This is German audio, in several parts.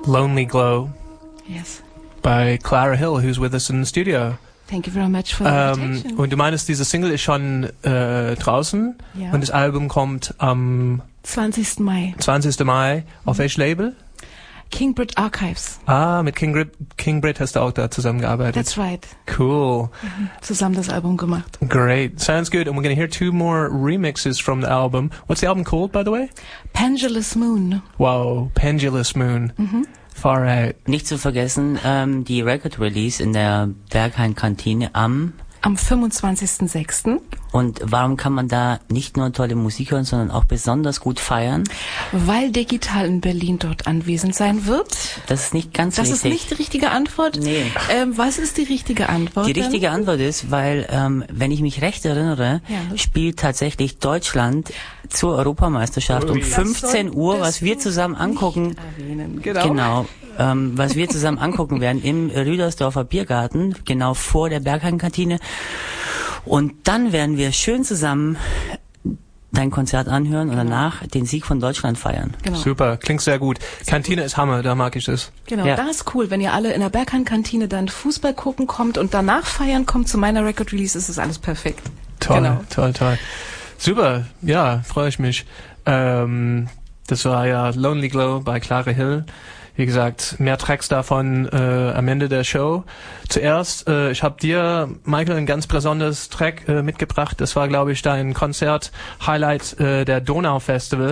Lonely Glow. Yes. By Clara Hill, who's with us in the studio. Thank you very much for the invitation. Und du meinst, diese Single ist schon draußen und das Album kommt am 20. Mai. 20. Mai. Auf welches Label? King Brit Archives. Mit King Brit hast du auch da zusammengearbeitet. That's right. Cool. Zusammen das Album gemacht. Great. Sounds good. And we're going to hear 2 more remixes from the album. What's the album called, by the way? Pendulous Moon. Wow, Pendulous Moon. Far out. Nicht zu vergessen, die Record Release in der Berghain-Kantine am 25.06. Und warum kann man da nicht nur tolle Musik hören, sondern auch besonders gut feiern? Weil Digital in Berlin dort anwesend sein wird. Das ist nicht ganz richtig. Das ist nicht die richtige Antwort? Nee. Was ist die richtige Antwort? Die richtige Antwort ist, weil, wenn ich mich recht erinnere, spielt tatsächlich Deutschland zur Europameisterschaft um 15 Uhr, was wir zusammen angucken. Genau. Was wir zusammen angucken werden im Rüdersdorfer Biergarten, genau vor der Berghain-Kantine. Und dann werden wir schön zusammen dein Konzert anhören und danach den Sieg von Deutschland feiern. Genau. Super, klingt sehr gut. Kantine ist Hammer, da mag ich es. Genau, das ist cool. Wenn ihr alle in der Berghain-Kantine dann Fußball gucken kommt und danach feiern kommt zu meiner Record-Release, ist das alles perfekt. Toll, toll. Super, ja, freue ich mich. Das war ja Lonely Glow bei Clara Hill. Wie gesagt, mehr Tracks davon am Ende der Show. Zuerst, ich habe dir, Michael, ein ganz besonderes Track mitgebracht. Das war, glaube ich, dein Konzert-Highlight der Donau-Festival.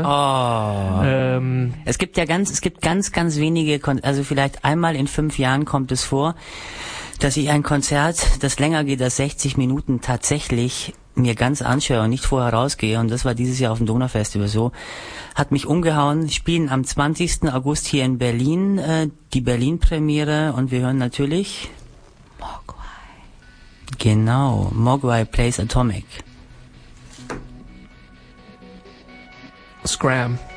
Es gibt ganz wenige, also vielleicht einmal in 5 Jahren kommt es vor, dass ich ein Konzert, das länger geht als 60 Minuten, tatsächlich mir ganz anschaue und nicht vorher rausgehe. Und das war dieses Jahr auf dem Donau-Festival so. Hat mich umgehauen. Spielen am 20. August hier in Berlin, die Berlin-Premiere. Und wir hören natürlich Mogwai. Genau, Mogwai Plays Atomic. Scram.